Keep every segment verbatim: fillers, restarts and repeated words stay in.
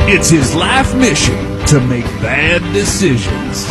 It's his life mission to make bad decisions.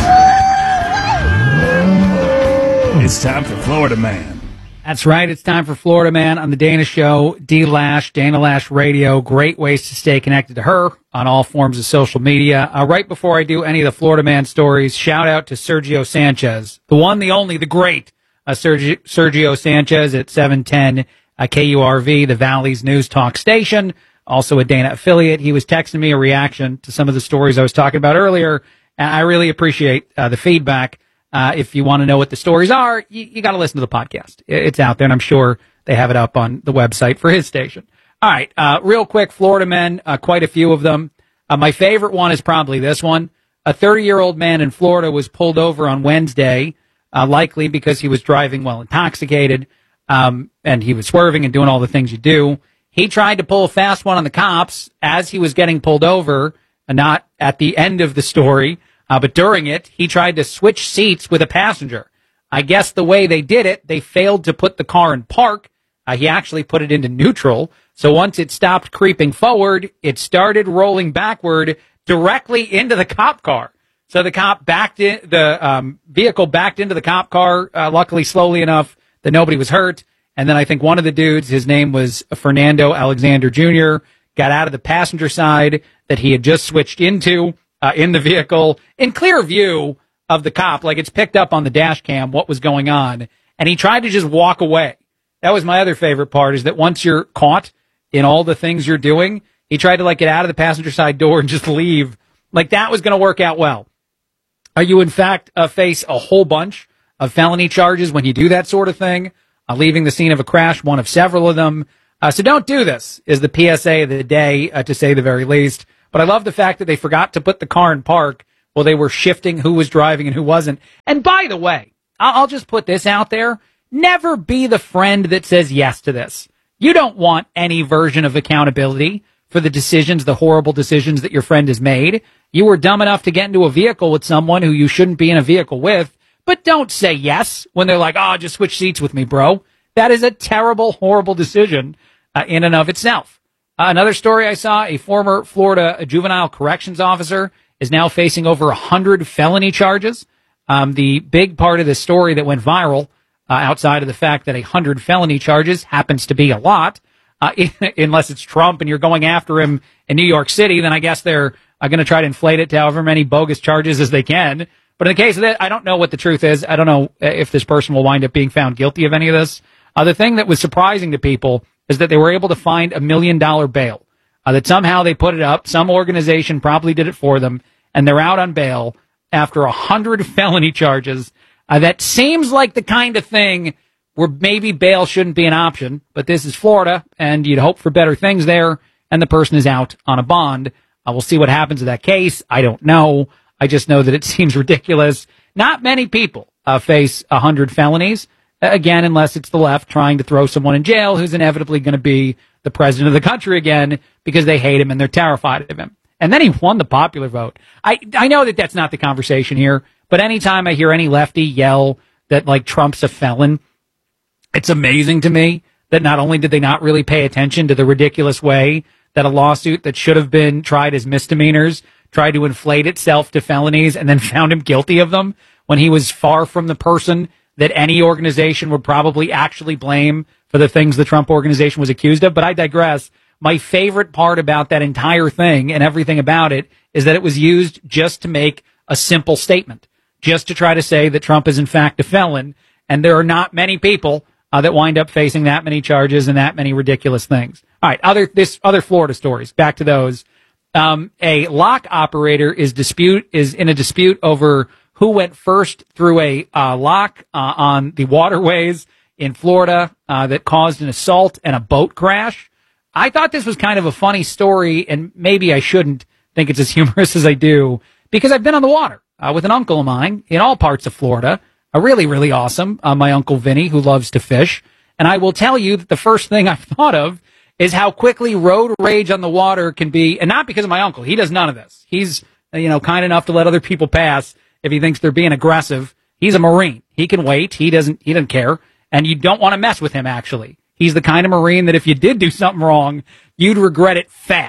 It's time for Florida Man. That's right. It's time for Florida Man on the Dana Show. D Lash, Dana Lash Radio. Great ways to stay connected to her on all forms of social media. Uh, right before I do any of the Florida Man stories, shout out to Sergio Sanchez, the one, the only, the great uh, Sergio, Sergio Sanchez at seven ten uh, K U R V, the Valley's news talk station. Also a Dana affiliate. He was texting me a reaction to some of the stories I was talking about earlier. And I really appreciate uh, the feedback. Uh, if you want to know what the stories are, you, you got to listen to the podcast. It's out there, and I'm sure they have it up on the website for his station. All right, uh, real quick, Florida men, uh, quite a few of them. Uh, my favorite one is probably this one. A thirty-year-old man in Florida was pulled over on Wednesday, uh, likely because he was driving while intoxicated, um, and he was swerving and doing all the things you do. He tried to pull a fast one on the cops as he was getting pulled over, uh, not at the end of the story. Uh, but during it, he tried to switch seats with a passenger. I guess the way they did it, they failed to put the car in park. Uh, he actually put it into neutral. So once it stopped creeping forward, it started rolling backward directly into the cop car. So the cop backed in, the um, vehicle backed into the cop car, uh, luckily slowly enough that nobody was hurt. And then I think one of the dudes, his name was Fernando Alexander Junior, got out of the passenger side that he had just switched into. Uh, in the vehicle, in clear view of the cop, like it's picked up on the dash cam what was going on, and he tried to just walk away. That was my other favorite part, is that once you're caught in all the things you're doing, he tried to like get out of the passenger side door and just leave. Like that was going to work out well. Uh, you, in fact, uh, face a whole bunch of felony charges when you do that sort of thing, uh, leaving the scene of a crash, one of several of them. Uh, so don't do this, is the P S A of the day, uh, to say the very least. But I love the fact that they forgot to put the car in park while they were shifting who was driving and who wasn't. And by the way, I'll just put this out there. Never be the friend that says yes to this. You don't want any version of accountability for the decisions, the horrible decisions that your friend has made. You were dumb enough to get into a vehicle with someone who you shouldn't be in a vehicle with, but don't say yes when they're like, oh, just switch seats with me, bro. That is a terrible, horrible decision uh, in and of itself. Uh, another story I saw, a former Florida juvenile corrections officer is now facing over one hundred felony charges. Um, the big part of the story that went viral, uh, outside of the fact that one hundred felony charges happens to be a lot, uh, unless it's Trump and you're going after him in New York City, then I guess they're uh, going to try to inflate it to however many bogus charges as they can. But in the case of that, I don't know what the truth is. I don't know if this person will wind up being found guilty of any of this. Uh, the thing that was surprising to people is that they were able to find a million dollar bail, uh, that somehow they put it up. Some organization probably did it for them, and they're out on bail after a hundred felony charges. Uh, that seems like the kind of thing where maybe bail shouldn't be an option, but this is Florida, and you'd hope for better things there, and the person is out on a bond. Uh, we'll see what happens in that case. I don't know. I just know that it seems ridiculous. Not many people uh, face a hundred felonies. Again, unless it's the left trying to throw someone in jail who's inevitably going to be the president of the country again because they hate him and they're terrified of him. And then he won the popular vote. I I know that that's not the conversation here, but anytime I hear any lefty yell that, like, Trump's a felon, it's amazing to me that not only did they not really pay attention to the ridiculous way that a lawsuit that should have been tried as misdemeanors tried to inflate itself to felonies and then found him guilty of them when he was far from the person that any organization would probably actually blame for the things the Trump organization was accused of. But I digress. My favorite part about that entire thing and everything about it is that it was used just to make a simple statement, just to try to say that Trump is in fact a felon. And there are not many people uh, that wind up facing that many charges and that many ridiculous things. All right, other this other Florida stories. Back to those. Um, a lock operator is dispute is in a dispute over who went first through a uh, lock uh, on the waterways in Florida uh, that caused an assault and a boat crash. I thought this was kind of a funny story, and maybe I shouldn't think it's as humorous as I do, because I've been on the water uh, with an uncle of mine in all parts of Florida, a really, really awesome, uh, my Uncle Vinny, who loves to fish. And I will tell you that the first thing I've thought of is how quickly road rage on the water can be, and not because of my uncle. He does none of this. He's, you know, kind enough to let other people pass if he thinks they're being aggressive. He's a Marine. He can wait. He doesn't, he doesn't care. And you don't want to mess with him, actually. He's the kind of Marine that if you did do something wrong, you'd regret it fast.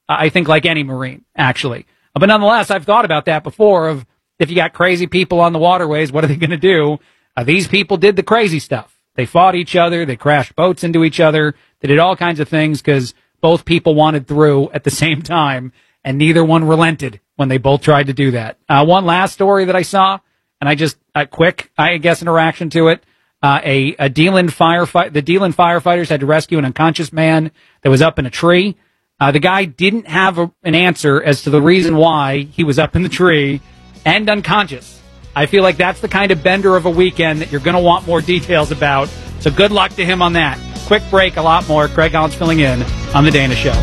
I think, like any Marine, actually. But nonetheless, I've thought about that before of if you got crazy people on the waterways, what are they going to do? Uh, these people did the crazy stuff. They fought each other. They crashed boats into each other. They did all kinds of things because both people wanted through at the same time, and neither one relented when they both tried to do that. Uh, one last story that I saw, and I just, a quick, I guess, interaction to it. Uh, a, a Deland firefight, the Deland firefighters had to rescue an unconscious man that was up in a tree. Uh, the guy didn't have a, an answer as to the reason why he was up in the tree and unconscious. I feel like that's the kind of bender of a weekend that you're going to want more details about. So good luck to him on that. Quick break, a lot more. Craig Collins filling in on The Dana Show.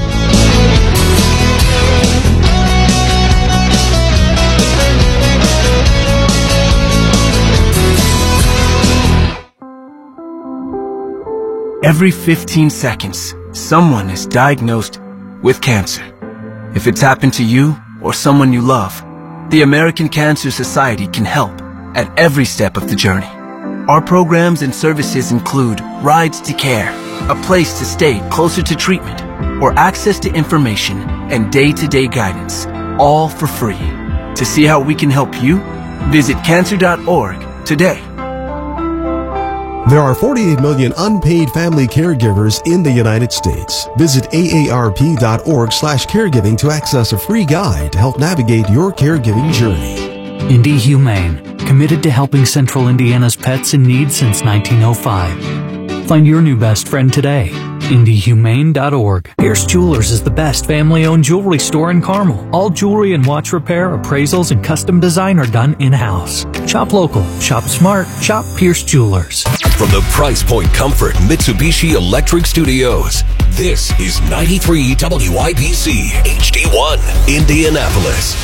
Every fifteen seconds, someone is diagnosed with cancer. If it's happened to you or someone you love, the American Cancer Society can help at every step of the journey. Our programs and services include rides to care, a place to stay closer to treatment, or access to information and day-to-day guidance, all for free. To see how we can help you, visit cancer dot org today. There are forty-eight million unpaid family caregivers in the United States. Visit A A R P dot org slash caregiving to access a free guide to help navigate your caregiving journey. Indy Humane, committed to helping Central Indiana's pets in need since nineteen oh five. Find your new best friend today. Indy Humane dot org. Pierce Jewelers is the best family-owned jewelry store in Carmel. All jewelry and watch repair, appraisals, and custom design are done in-house. Shop local, shop smart, shop Pierce Jewelers. From the Price Point Comfort Mitsubishi Electric Studios, this is ninety-three W I B C H D one, Indianapolis.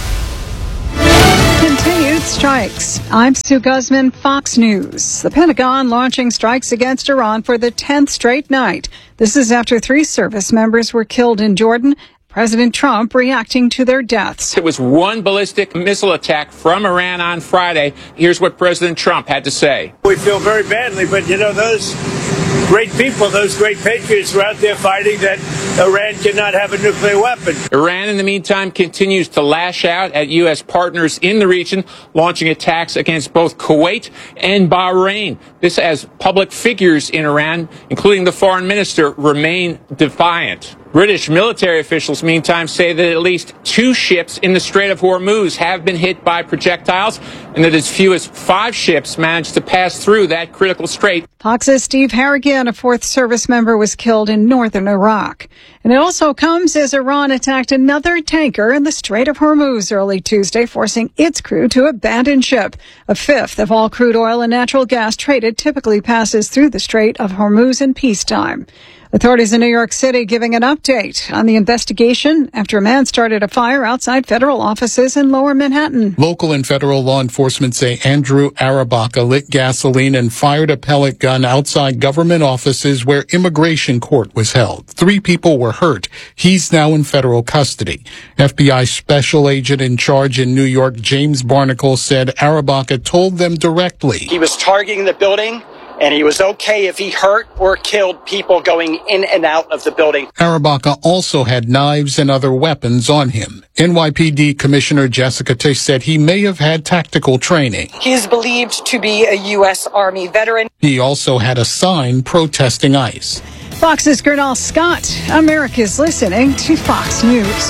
Continued strikes. I'm Sue Guzman, Fox News. The Pentagon launching strikes against Iran for the tenth straight night. This is after three service members were killed in Jordan. President Trump reacting to their deaths. It was one ballistic missile attack from Iran on Friday. Here's what President Trump had to say. We feel very badly, but you know, those great people, those great patriots were out there fighting that Iran cannot have a nuclear weapon. Iran, in the meantime, continues to lash out at U S partners in the region, launching attacks against both Kuwait and Bahrain. This as public figures in Iran, including the foreign minister, remain defiant. British military officials, meantime, say that at least two ships in the Strait of Hormuz have been hit by projectiles and that as few as five ships managed to pass through that critical strait. Fox's Steve Harrigan, a fourth service member, was killed in northern Iraq. And it also comes as Iran attacked another tanker in the Strait of Hormuz early Tuesday, forcing its crew to abandon ship. A fifth of all crude oil and natural gas traded typically passes through the Strait of Hormuz in peacetime. Authorities in New York City giving an update on the investigation after a man started a fire outside federal offices in Lower Manhattan. Local and federal law enforcement say Andrew Arabaca lit gasoline and fired a pellet gun outside government offices where immigration court was held. Three people were hurt. He's now in federal custody. F B I special agent in charge in New York, James Barnacle, said Arabaca told them directly. He was targeting the building, and he was okay if he hurt or killed people going in and out of the building. Arabaca also had knives and other weapons on him. N Y P D Commissioner Jessica Tisch said he may have had tactical training. He is believed to be a U S Army veteran. He also had a sign protesting ICE. Fox's Gernal Scott. America's listening to Fox News.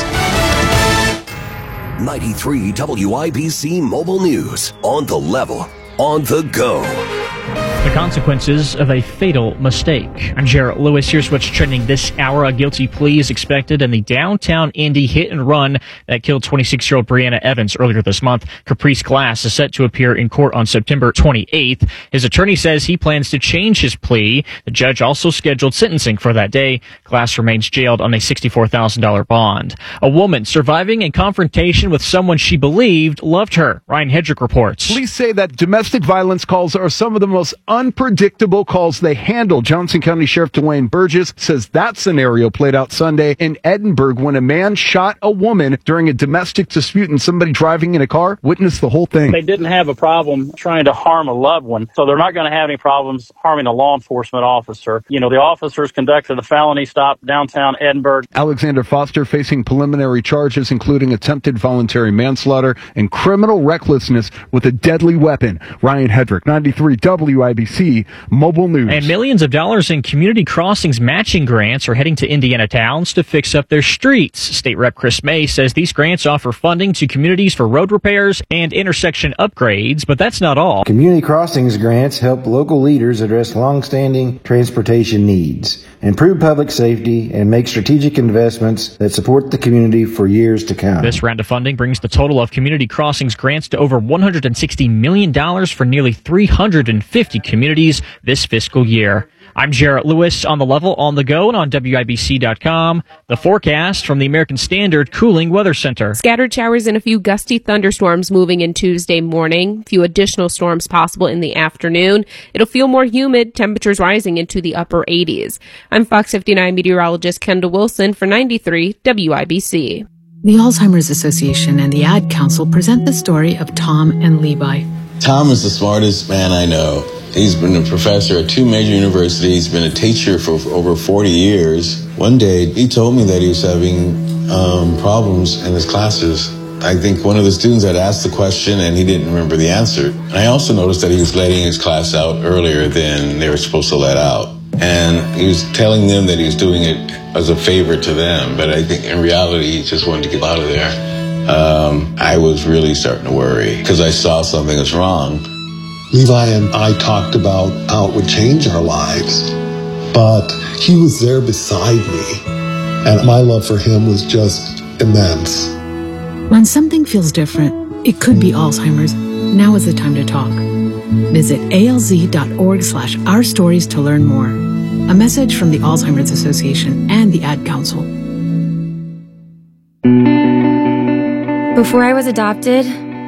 ninety-three W I B C Mobile News. On the level, on the go. The consequences of a fatal mistake. I'm Jarrett Lewis. Here's what's trending this hour. A guilty plea is expected in the downtown Indy hit and run that killed twenty-six-year-old Brianna Evans earlier this month. Caprice Glass is set to appear in court on September twenty-eighth. His attorney says he plans to change his plea. The judge also scheduled sentencing for that day. Glass remains jailed on a sixty-four thousand dollars bond. A woman surviving a confrontation with someone she believed loved her. Ryan Hedrick reports. Police say that domestic violence calls are some of the most unpredictable calls they handle. Johnson County Sheriff Dwayne Burgess says that scenario played out Sunday in Edinburgh when a man shot a woman during a domestic dispute, and somebody driving in a car witnessed the whole thing. They didn't have a problem trying to harm a loved one, so they're not going to have any problems harming a law enforcement officer. You know, the officers conducted a felony stop downtown Edinburgh. Alexander Foster facing preliminary charges, including attempted voluntary manslaughter and criminal recklessness with a deadly weapon. Ryan Hedrick, ninety-three W I B C, Mobile News. And millions of dollars in community crossings matching grants are heading to Indiana towns to fix up their streets. State Rep Chris May says these grants offer funding to communities for road repairs and intersection upgrades, but that's not all. Community crossings grants help local leaders address long-standing transportation needs, improve public safety, and make strategic investments that support the community for years to come. This round of funding brings the total of community crossings grants to over one hundred sixty million dollars for nearly three hundred fifty communities this fiscal year. I'm Jarrett Lewis on the level, on the go, and on W I B C dot com. The forecast from the American Standard Cooling Weather Center. Scattered showers and a few gusty thunderstorms moving in Tuesday morning. Few additional storms possible in the afternoon. It'll feel more humid, temperatures rising into the upper eighties. I'm Fox fifty-nine meteorologist Kendall Wilson for ninety-three W I B C. The Alzheimer's Association and the Ad Council present the story of Tom and Levi. Tom is the smartest man I know. He's been a professor at two major universities, been a teacher for over forty years. One day, he told me that he was having um, problems in his classes. I think one of the students had asked the question and he didn't remember the answer. And I also noticed that he was letting his class out earlier than they were supposed to let out. And he was telling them that he was doing it as a favor to them, but I think in reality, he just wanted to get out of there. Um, I was really starting to worry because I saw something was wrong. Levi and I talked about how it would change our lives, but he was there beside me, and my love for him was just immense. When something feels different, it could be Alzheimer's. Now is the time to talk. Visit alz.org slash our stories to learn more. A message from the Alzheimer's Association and the Ad Council. Before I was adopted,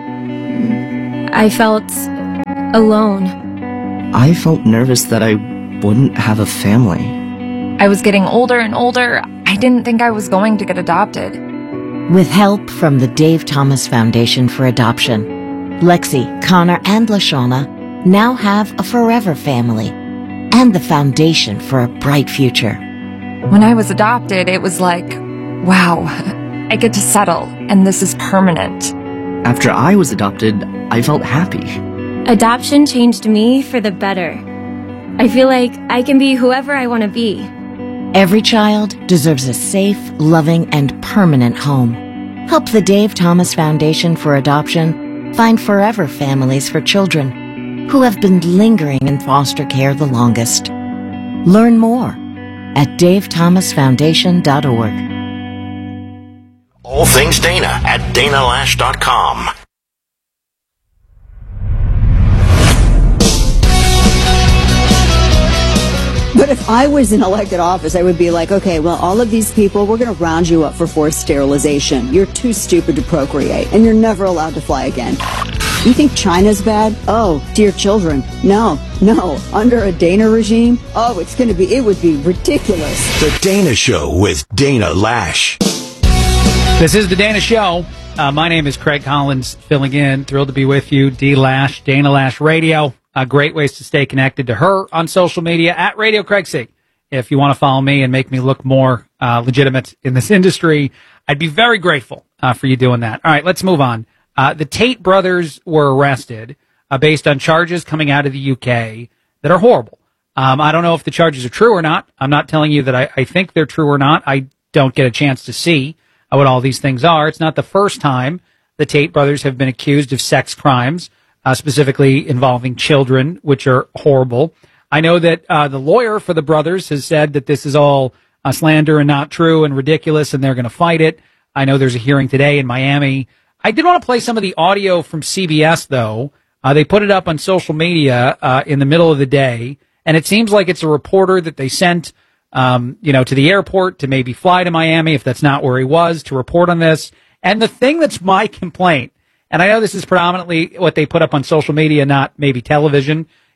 I felt alone. I felt nervous that I wouldn't have a family. I was getting older and older. I didn't think I was going to get adopted. With help from the Dave Thomas Foundation for Adoption, Lexi, Connor, and LaShawna now have a forever family and the foundation for a bright future. When I was adopted, it was like, wow, I get to settle, and this is permanent. After I was adopted, I felt happy. Adoption changed me for the better. I feel like I can be whoever I want to be. Every child deserves a safe, loving, and permanent home. Help the Dave Thomas Foundation for Adoption find forever families for children who have been lingering in foster care the longest. Learn more at dave thomas foundation dot org. All things Dana at dana lash dot com. But if I was in elected office, I would be like, okay, well, all of these people, we're going to round you up for forced sterilization. You're too stupid to procreate, and you're never allowed to fly again. You think China's bad? Oh, dear children. No, no. Under a Dana regime? Oh, it's going to be, it would be ridiculous. The Dana Show with Dana Lash. This is The Dana Show. Uh, my name is Craig Collins, filling in. Thrilled to be with you. D Lash, Dana Lash Radio. Uh, great ways to stay connected to her on social media at Radio Craig C. If you want to follow me and make me look more uh, legitimate in this industry, I'd be very grateful uh, for you doing that. All right, let's move on. Uh, the Tate brothers were arrested uh, based on charges coming out of the U K that are horrible. Um, I don't know if the charges are true or not. I'm not telling you that I, I think they're true or not. I don't get a chance to see uh, what all these things are. It's not the first time the Tate brothers have been accused of sex crimes. Uh, specifically involving children, which are horrible. I know that uh, the lawyer for the brothers has said that this is all uh, slander and not true and ridiculous, and they're going to fight it. I know there's a hearing today in Miami. I did want to play some of the audio from C B S, though. Uh, they put it up on social media uh, in the middle of the day, and it seems like it's a reporter that they sent, um, you know, to the airport to maybe fly to Miami, if that's not where he was, to report on this. And the thing that's my complaint, and I know this is predominantly what they put up on social media, not maybe television,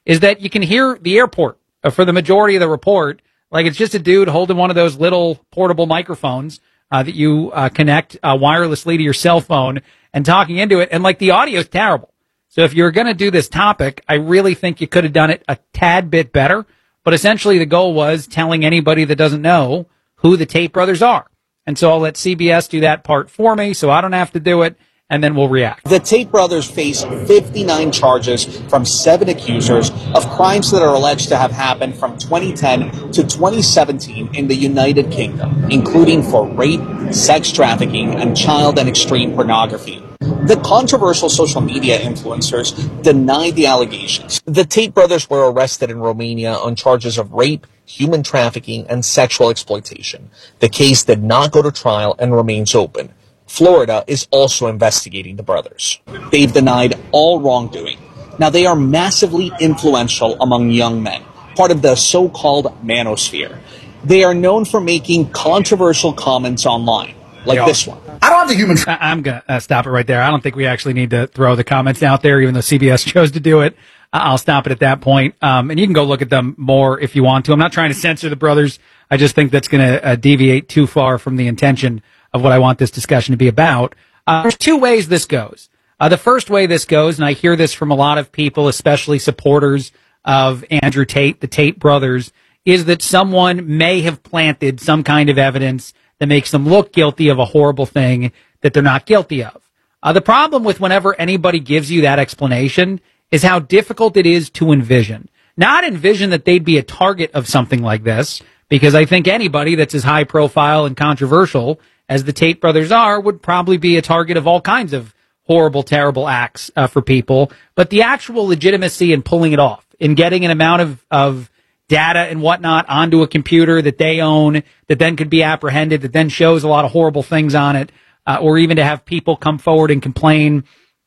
is that you can hear the airport uh, for the majority of the report. Like it's just a dude holding one of those little portable microphones uh, that you uh, connect uh, wirelessly to your cell phone and talking into it. And like the audio is terrible. So if you're going to do this topic, I really think you could have done it a tad bit better. But essentially the goal was telling anybody that doesn't know who the Tate brothers are. And so I'll let C B S do that part for me so I don't have to do it, and then we'll react. The Tate brothers face fifty-nine charges from seven accusers of crimes that are alleged to have happened from twenty ten to twenty seventeen in the United Kingdom, including for rape, sex trafficking, and child and extreme pornography. The controversial social media influencers denied the allegations. The Tate brothers were arrested in Romania on charges of rape, human trafficking, and sexual exploitation. The case did not go to trial and remains open. Florida is also investigating the brothers. They've denied all wrongdoing. Now, they are massively influential among young men, part of the so-called manosphere. They are known for making controversial comments online, like Yeah. this one. I don't have the human. I- I'm going to uh, stop it right there. I don't think we actually need to throw the comments out there, even though C B S chose to do it. Uh, I'll stop it at that point. Um, and you can go look at them more if you want to. I'm not trying to censor the brothers. I just think that's going to uh, deviate too far from the intention of what I want this discussion to be about. Uh, there's two ways this goes. Uh, the first way this goes, and I hear this from a lot of people, especially supporters of Andrew Tate, the Tate brothers, is that someone may have planted some kind of evidence that makes them look guilty of a horrible thing that they're not guilty of. Uh, the problem with whenever anybody gives you that explanation is how difficult it is to envision. Not envision that they'd be a target of something like this, because I think anybody that's as high profile and controversial as the Tate brothers are would probably be a target of all kinds of horrible, terrible acts uh, for people. But the actual legitimacy in pulling it off, in getting an amount of, of data and whatnot onto a computer that they own, that then could be apprehended, that then shows a lot of horrible things on it, uh, or even to have people come forward and complain,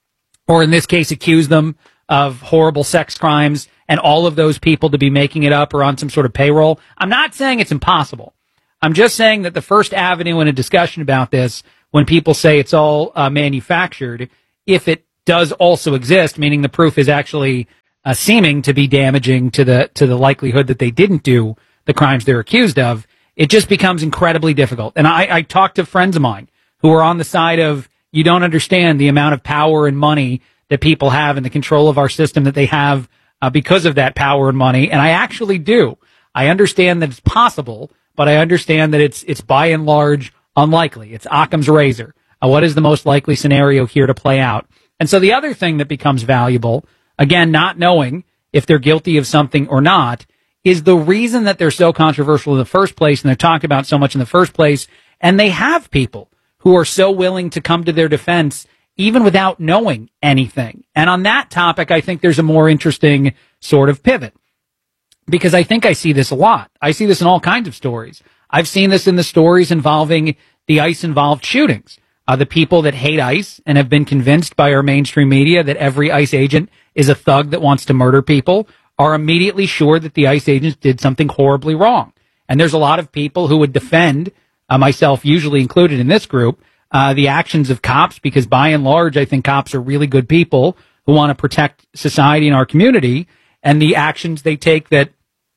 or in this case accuse them of horrible sex crimes, and all of those people to be making it up or on some sort of payroll. I'm not saying it's impossible. I'm just saying that the first avenue in a discussion about this, when people say it's all uh, manufactured, if it does also exist, meaning the proof is actually uh, seeming to be damaging to the to the likelihood that they didn't do the crimes they're accused of, it just becomes incredibly difficult. And I, I talked to friends of mine who are on the side of, you don't understand the amount of power and money that people have and the control of our system that they have uh, because of that power and money. And I actually do. I understand that it's possible, but I understand that it's it's by and large unlikely. It's Occam's razor. Uh, what is the most likely scenario here to play out? And so the other thing that becomes valuable, again, not knowing if they're guilty of something or not, is the reason that they're so controversial in the first place and they're talked about so much in the first place. And they have people who are so willing to come to their defense even without knowing anything. And on that topic, I think there's a more interesting sort of pivot, because I think I see this a lot. I see this in all kinds of stories. I've seen this in the stories involving the ICE-involved shootings. Uh, the people that hate ICE and have been convinced by our mainstream media that every ICE agent is a thug that wants to murder people are immediately sure that the ICE agents did something horribly wrong. And there's a lot of people who would defend, uh, myself usually included in this group, uh, the actions of cops, because by and large, I think cops are really good people who want to protect society and our community, and the actions they take that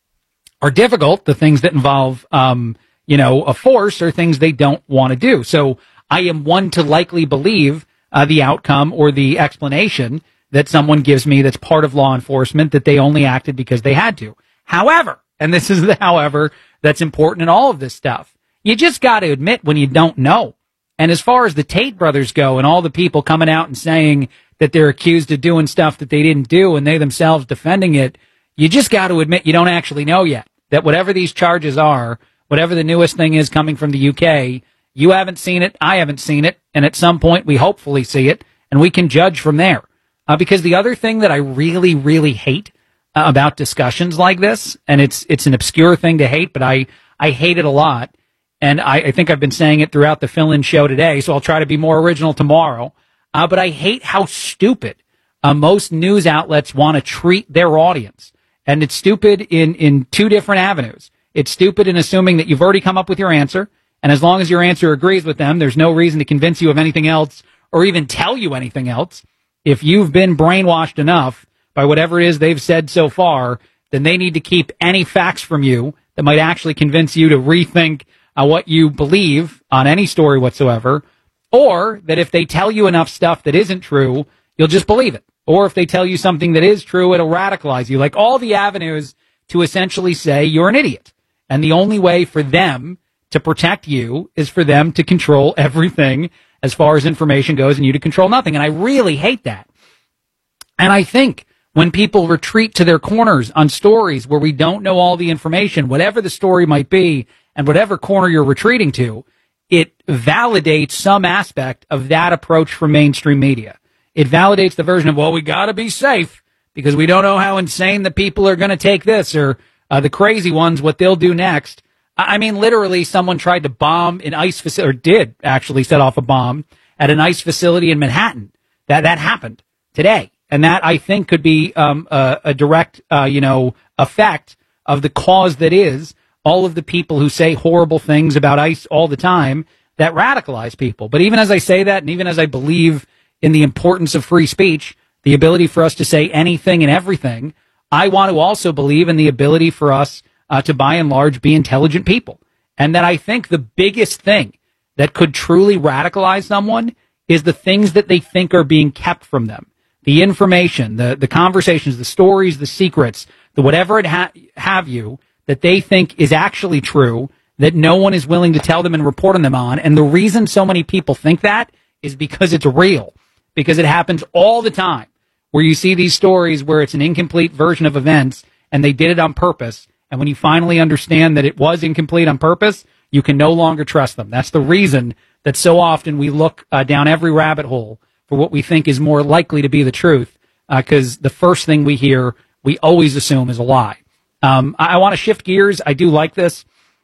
are difficult, the things that involve, um, you know, a force, are things they don't want to do. So I am one to likely believe uh, the outcome or the explanation that someone gives me that's part of law enforcement, that they only acted because they had to. However, and this is the however that's important in all of this stuff, you just got to admit when you don't know. And as far as the Tate brothers go and all the people coming out and saying that they're accused of doing stuff that they didn't do and they themselves defending it, you just got to admit you don't actually know yet. That whatever these charges are, whatever the newest thing is coming from the U K, you haven't seen it, I haven't seen it, and at some point we hopefully see it, and we can judge from there. Uh, because the other thing that I really, really hate uh, about discussions like this, and it's it's an obscure thing to hate, but I, I hate it a lot, and I, I think I've been saying it throughout the fill-in show today, so I'll try to be more original tomorrow, uh, but I hate how stupid uh, most news outlets want to treat their audience. And it's stupid in, in two different avenues. It's stupid in assuming that you've already come up with your answer, and as long as your answer agrees with them, there's no reason to convince you of anything else or even tell you anything else. If you've been brainwashed enough by whatever it is they've said so far, then they need to keep any facts from you that might actually convince you to rethink uh, what you believe on any story whatsoever, or that if they tell you enough stuff that isn't true, you'll just believe it. Or if they tell you something that is true, it'll radicalize you. Like all the avenues to essentially say you're an idiot. And the only way for them to protect you is for them to control everything as far as information goes and you to control nothing. And I really hate that. And I think when people retreat to their corners on stories where we don't know all the information, whatever the story might be and whatever corner you're retreating to, it validates some aspect of that approach from mainstream media. It validates the version of, well, we got to be safe because we don't know how insane the people are going to take this, or uh, the crazy ones, what they'll do next. I mean, literally, someone tried to bomb an ICE facility, or did actually set off a bomb at an ICE facility in Manhattan. That that happened today, and that I think could be um, a, a direct, uh, you know, effect of the cause that is all of the people who say horrible things about ICE all the time that radicalize people. But even as I say that, and even as I believe in the importance of free speech, the ability for us to say anything and everything, I want to also believe in the ability for us uh, to, by and large, be intelligent people. And that I think the biggest thing that could truly radicalize someone is the things that they think are being kept from them. The information, the, the conversations, the stories, the secrets, the whatever it ha- have you, that they think is actually true, that no one is willing to tell them and report on them on. And the reason so many people think that is because it's real. Because it happens all the time where you see these stories where it's an incomplete version of events and they did it on purpose. And when you finally understand that it was incomplete on purpose, you can no longer trust them. That's the reason that so often we look uh, down every rabbit hole for what we think is more likely to be the truth, because uh, the first thing we hear, we always assume is a lie. Um, I, I want to shift gears. I do like this.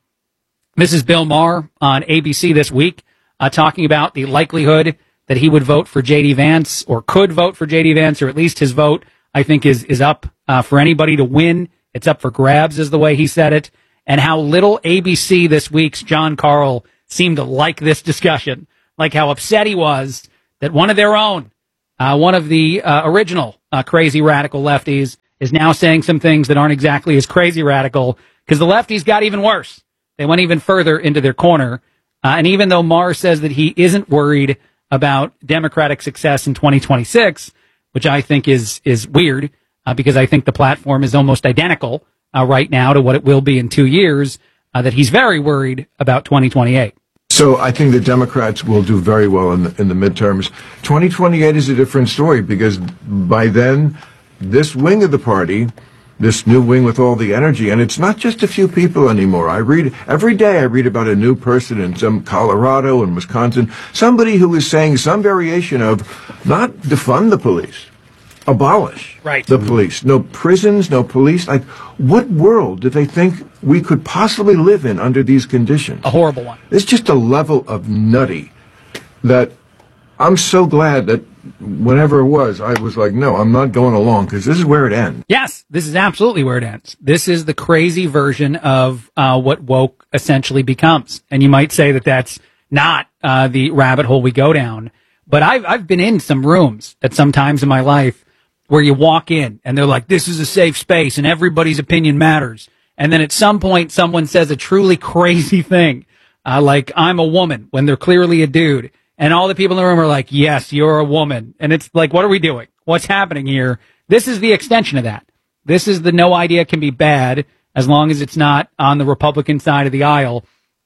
Missus Bill Maher on A B C this week uh, talking about the likelihood that he would vote for J D Vance, or could vote for J D Vance, or at least his vote, I think, is is up uh, for anybody to win. It's up for grabs, is the way he said it. And how little A B C this week's John Carl seemed to like this discussion, like how upset he was that one of their own, uh, one of the uh, original uh, crazy radical lefties, is now saying some things that aren't exactly as crazy radical, because the lefties got even worse. They went even further into their corner. Uh, and even though Maher says that he isn't worried about Democratic success in twenty twenty-six, which I think is is weird, uh, because I think the platform is almost identical uh, right now to what it will be in two years, uh, that he's very worried about twenty twenty-eight. So I think the Democrats will do very well in the, in the midterms. twenty twenty-eight is a different story, because by then, this wing of the party, this new wing with all the energy, and it's not just a few people anymore. I read, every day I read about a new person in some Colorado and Wisconsin, somebody who is saying some variation of not defund the police, abolish right. the police. No prisons, no police. Like, what world do they think we could possibly live in under these conditions? A horrible one. It's just a level of nutty that I'm so glad that whenever it was, I was like, no, I'm not going along, because this is where it ends. Yes, this is absolutely where it ends. This is the crazy version of uh, what woke essentially becomes. And you might say that that's not uh, the rabbit hole we go down. But I've, I've been in some rooms at some times in my life where you walk in and they're like, this is a safe space and everybody's opinion matters. And then at some point someone says a truly crazy thing, uh, like, I'm a woman, when they're clearly a dude. And all the people in the room are like, yes, you're a woman. And it's like, what are we doing? What's happening here? This is the extension of that. This is the no idea can be bad as long as it's not on the Republican side of the aisle.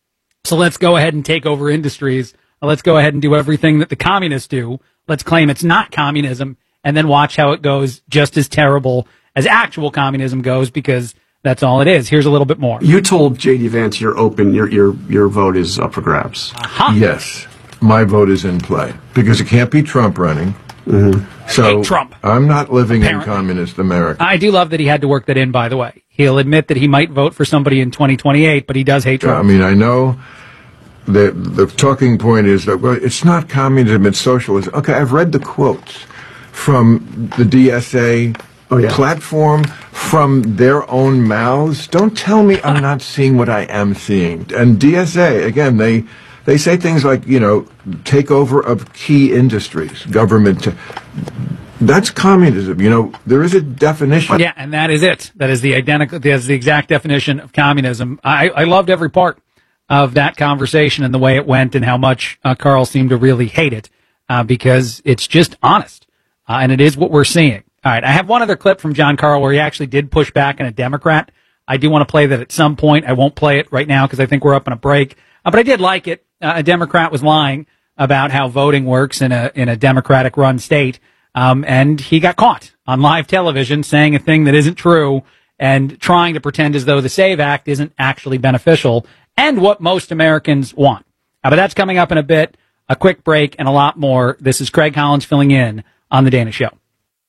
So let's go ahead and take over industries. Let's go ahead and do everything that the communists do. Let's claim it's not communism, and then watch how it goes just as terrible as actual communism goes, because that's all it is. Here's a little bit more. You told J D Vance you're open, your your your vote is up for grabs. Uh-huh. Yes. My vote is in play, because it can't be Trump running. Mm-hmm. So hate Trump. I'm not living Apparently. in communist America. I do love that he had to work that in, by the way. He'll admit that he might vote for somebody in twenty twenty-eight, but he does hate Trump. I mean, I know the the talking point is that, well, it's not communism, it's socialism. Okay, I've read the quotes from the D S A oh, yeah. platform, from their own mouths. Don't tell me I'm not seeing what I am seeing. And D S A, again, they... They say things like, you know, takeover of key industries, government. T- That's communism. You know, there is a definition. Yeah, and that is it. That is the identical, that is the exact definition of communism. I, I loved every part of that conversation and the way it went and how much uh, Carl seemed to really hate it uh, because it's just honest. Uh, and it is what we're seeing. All right, I have one other clip from John Carl where he actually did push back on a Democrat. I do want to play that at some point. I won't play it right now because I think we're up on a break. Uh, but I did like it. Uh, a Democrat was lying about how voting works in a in a Democratic-run state, um, and he got caught on live television saying a thing that isn't true and trying to pretend as though the SAVE Act isn't actually beneficial and what most Americans want. Uh, but that's coming up in a bit. A quick break and a lot more. This is Craig Collins filling in on The Dana Show.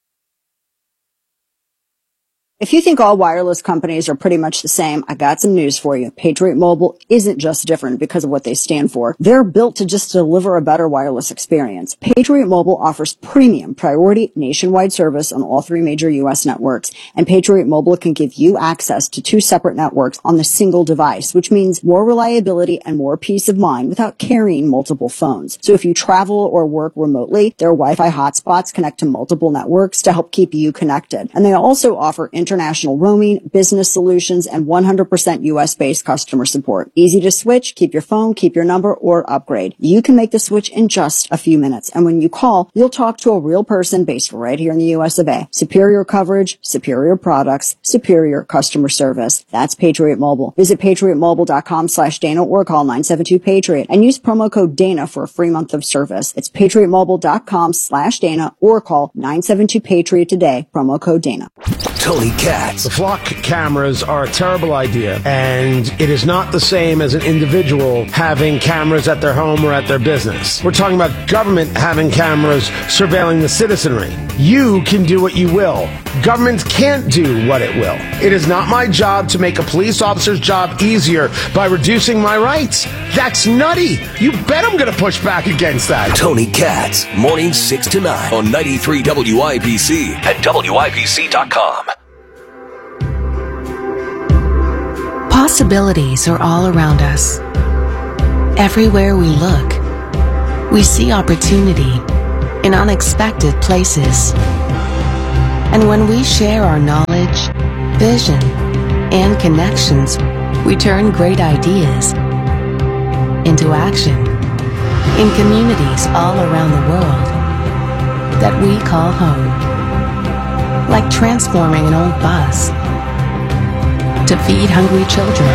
If you think all wireless companies are pretty much the same, I got some news for you. Patriot Mobile isn't just different because of what they stand for. They're built to just deliver a better wireless experience. Patriot Mobile offers premium priority nationwide service on all three major U S networks, and Patriot Mobile can give you access to two separate networks on the single device, which means more reliability and more peace of mind without carrying multiple phones. So if you travel or work remotely, their Wi-Fi hotspots connect to multiple networks to help keep you connected. And they also offer international roaming, business solutions, and one hundred percent U S-based customer support. Easy to switch, keep your phone, keep your number, or upgrade. You can make the switch in just a few minutes. And when you call, you'll talk to a real person based right here in the U S of A. Superior coverage, superior products, superior customer service. That's Patriot Mobile. Visit patriot mobile dot com slash Dana or call nine seven two Patriot and use promo code Dana for a free month of service. It's patriot mobile dot com slash Dana or call nine seven two Patriot today. Promo code Dana. Tony Katz. The flock cameras are a terrible idea, and it is not the same as an individual having cameras at their home or at their business. We're talking about government having cameras surveilling the citizenry. You can do what you will. Government can't do what it will. It is not my job to make a police officer's job easier by reducing my rights. That's nutty. You bet I'm going to push back against that. Tony Katz, mornings six to nine on ninety-three W I B C at W I B C dot com. Possibilities are all around us. Everywhere we look, we see opportunity in unexpected places. And when we share our knowledge, vision, and connections, we turn great ideas into action in communities all around the world that we call home. Like transforming an old bus to feed hungry children,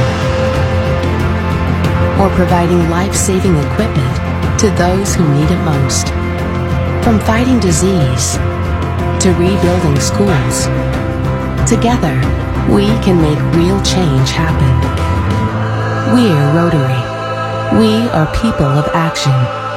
or providing life-saving equipment to those who need it most. From fighting disease to rebuilding schools, together we can make real change happen. We're Rotary. We are people of action.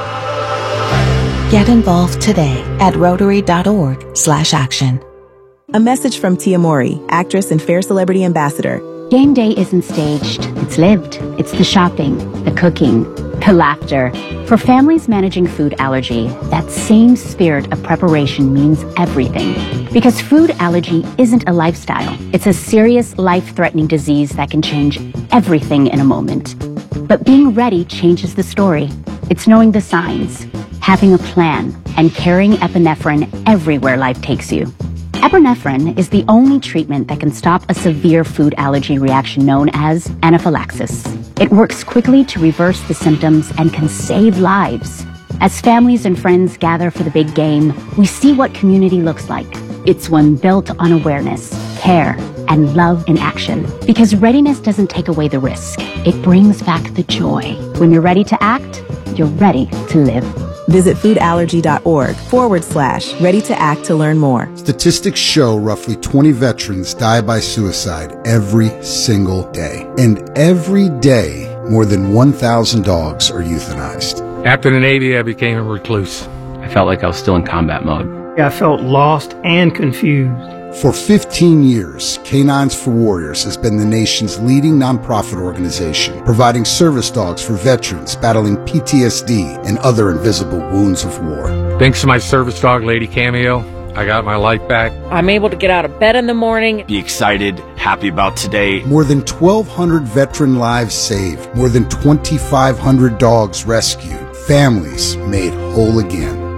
Get involved today at rotary dot org slash action. A message from Tia Mori, actress and Fair Celebrity Ambassador. Game day isn't staged, it's lived. It's the shopping, the cooking, the laughter. For families managing food allergy, that same spirit of preparation means everything. Because food allergy isn't a lifestyle. It's a serious, life-threatening disease that can change everything in a moment. But being ready changes the story. It's knowing the signs, having a plan, and carrying epinephrine everywhere life takes you. Epinephrine is the only treatment that can stop a severe food allergy reaction known as anaphylaxis. It works quickly to reverse the symptoms and can save lives. As families and friends gather for the big game, we see what community looks like. It's one built on awareness, care, and love in action. Because readiness doesn't take away the risk. It brings back the joy. When you're ready to act, you're ready to live. Visit foodallergy.org forward slash ready to act to learn more. Statistics show roughly twenty veterans die by suicide every single day. And every day, more than one thousand dogs are euthanized. After the Navy, I became a recluse. I felt like I was still in combat mode. I felt lost and confused. For fifteen years, Canines for Warriors has been the nation's leading nonprofit organization, providing service dogs for veterans battling P T S D and other invisible wounds of war. Thanks to my service dog, Lady Cameo, I got my life back. I'm able to get out of bed in the morning. Be excited, happy about today. More than twelve hundred veteran lives saved, more than twenty-five hundred dogs rescued, families made whole again.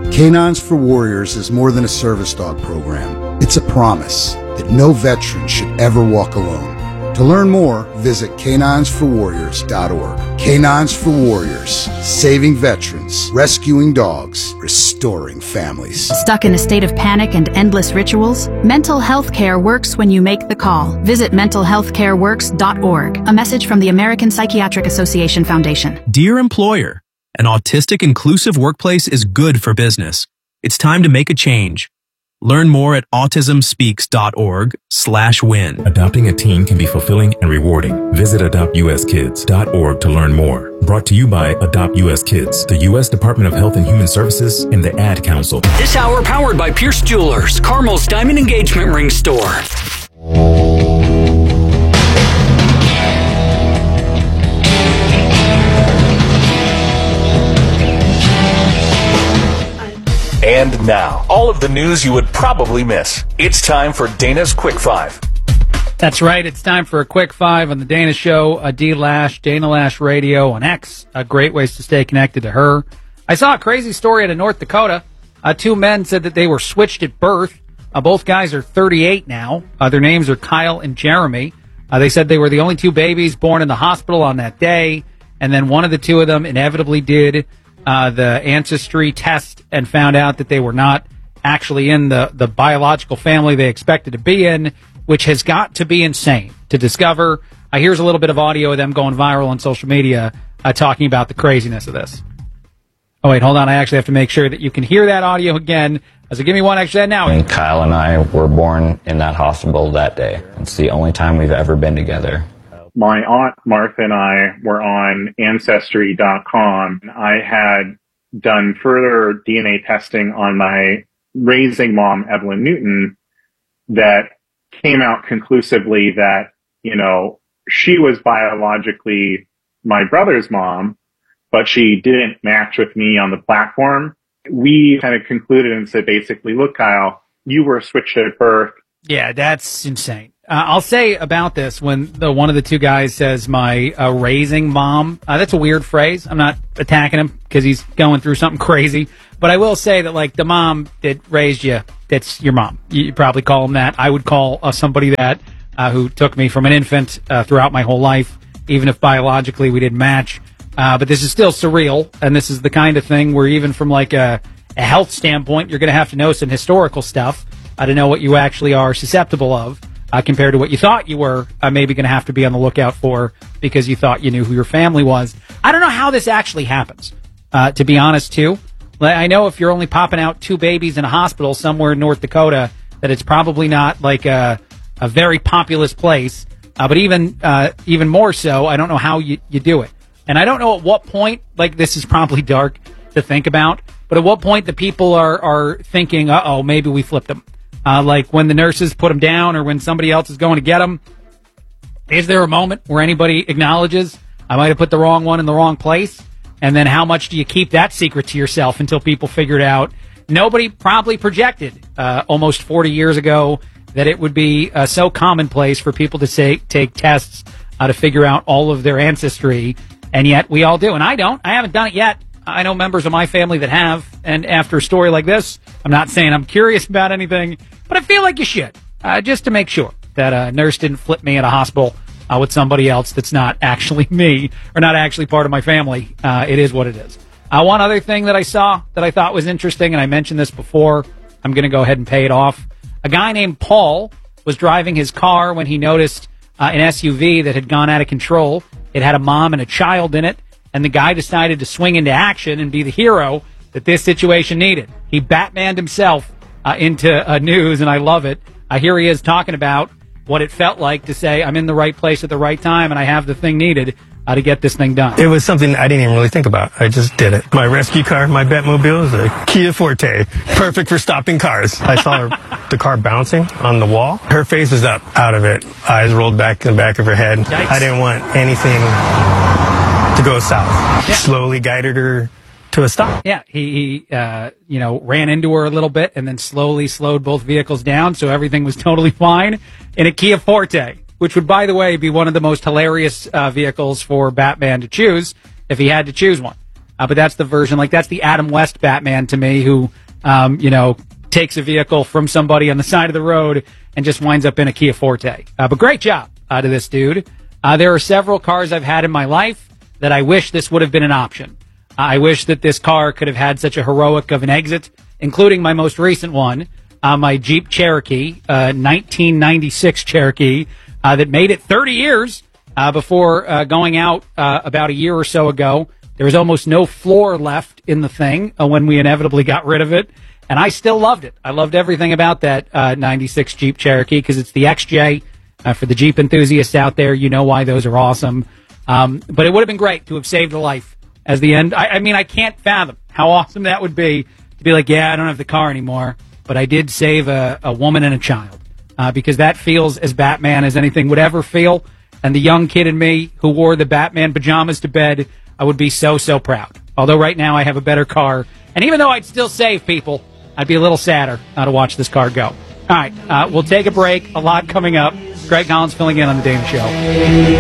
Canines for Warriors is more than a service dog program. It's a promise that no veteran should ever walk alone. To learn more, visit canines for warriors dot org. Canines for Warriors, saving veterans, rescuing dogs, restoring families. Stuck in a state of panic and endless rituals? Mental health care works when you make the call. Visit mental health care works dot org. A message from the American Psychiatric Association Foundation. Dear employer, an autistic inclusive workplace is good for business. It's time to make a change. Learn more at autism speaks dot org slash win. Adopting a teen can be fulfilling and rewarding. Visit adopt u s kids dot org to learn more. Brought to you by Adopt U S Kids, the U S Department of Health and Human Services, and the Ad Council. This hour powered by Pierce Jewelers, Carmel's Diamond Engagement Ring Store. And now, all of the news you would probably miss. It's time for Dana's Quick Five. That's right. It's time for a Quick Five on the Dana Show. Uh, D Lash, Dana Lash Radio on X. Uh, great ways to stay connected to her. I saw a crazy story out of North Dakota. Uh, two men said that they were switched at birth. Uh, both guys are thirty-eight now. Uh, their names are Kyle and Jeremy. Uh, they said they were the only two babies born in the hospital on that day, and then one of the two of them inevitably did Uh, the ancestry test and found out that they were not actually in the, the biological family they expected to be in, which has got to be insane to discover. Uh, here's a little bit of audio of them going viral on social media uh, talking about the craziness of this. Oh, wait, hold on. I actually have to make sure that you can hear that audio again. So give me one extra now. And Kyle and I were born in that hospital that day. It's the only time we've ever been together. My aunt Martha and I were on Ancestry dot com. I had done further D N A testing on my raising mom, Evelyn Newton, that came out conclusively that, you know, she was biologically my brother's mom, but she didn't match with me on the platform. We kind of concluded and said, basically, look, Kyle, you were switched at birth. Yeah, that's insane. Uh, I'll say about this when the one of the two guys says my uh, raising mom. Uh, that's a weird phrase. I'm not attacking him because he's going through something crazy. But I will say that, like, the mom that raised you, that's your mom. You, you probably call him that. I would call uh, somebody that uh, who took me from an infant uh, throughout my whole life, even if biologically we didn't match. Uh, but this is still surreal, and this is the kind of thing where even from, like, a, a health standpoint, you're going to have to know some historical stuff uh, to know what you actually are susceptible of. Uh, compared to what you thought you were uh, maybe going to have to be on the lookout for because you thought you knew who your family was. I don't know how this actually happens, uh, to be honest, too. I know if you're only popping out two babies in a hospital somewhere in North Dakota, that it's probably not like a, a very populous place. Uh, but even uh, even more so, I don't know how you, you do it. And I don't know at what point, like this is probably dark to think about, but at what point the people are, are thinking, uh-oh, maybe we flipped them. Uh, like when the nurses put them down or when somebody else is going to get them. Is there a moment where anybody acknowledges, I might have put the wrong one in the wrong place? And then how much do you keep that secret to yourself until people figure it out? Nobody probably projected uh, almost forty years ago that it would be uh, so commonplace for people to say, take tests uh, to figure out all of their ancestry. And yet we all do. And I don't. I haven't done it yet. I know members of my family that have, and after a story like this, I'm not saying I'm curious about anything, but I feel like you should, uh, just to make sure that a nurse didn't flip me at a hospital uh, with somebody else that's not actually me, or not actually part of my family. Uh, it is what it is. Uh, one other thing that I saw that I thought was interesting, and I mentioned this before, I'm going to go ahead and pay it off. A guy named Paul was driving his car when he noticed uh, an S U V that had gone out of control. It had a mom and a child in it. And the guy decided to swing into action and be the hero that this situation needed. He Batmaned himself uh, into uh, news, and I love it. Uh, here he is talking about what it felt like to say, I'm in the right place at the right time, and I have the thing needed uh, to get this thing done. It was something I didn't even really think about. I just did it. My rescue car, my Batmobile, is a Kia Forte. Perfect for stopping cars. I saw her, the car bouncing on the wall. Her face was up out of it. Eyes rolled back in the back of her head. Yikes. I didn't want anything to go south. Yeah. Slowly guided her to a stop. Yeah, he, he uh, you know, ran into her a little bit and then slowly slowed both vehicles down, so everything was totally fine in a Kia Forte, which would, by the way, be one of the most hilarious uh, vehicles for Batman to choose if he had to choose one. Uh, but that's the version, like that's the Adam West Batman to me, who um, you know, takes a vehicle from somebody on the side of the road and just winds up in a Kia Forte. Uh, but great job out of this dude. Uh, there are several cars I've had in my life that I wish this would have been an option. Uh, I wish that this car could have had such a heroic of an exit, including my most recent one, uh, my Jeep Cherokee, uh, nineteen ninety-six Cherokee, uh, that made it thirty years uh, before uh, going out uh, about a year or so ago. There was almost no floor left in the thing uh, when we inevitably got rid of it. And I still loved it. I loved everything about that uh, ninety-six Jeep Cherokee because it's the X J. Uh, for the Jeep enthusiasts out there, you know why those are awesome. Um, but it would have been great to have saved a life as the end. I, I mean, I can't fathom how awesome that would be to be like, yeah, I don't have the car anymore, but I did save a, a woman and a child uh, because that feels as Batman as anything would ever feel. And the young kid in me who wore the Batman pajamas to bed, I would be so, so proud. Although right now I have a better car. And even though I'd still save people, I'd be a little sadder uh, to watch this car go. All right, uh, we'll take a break. A lot coming up. Greg Collins filling in on The Dana Show.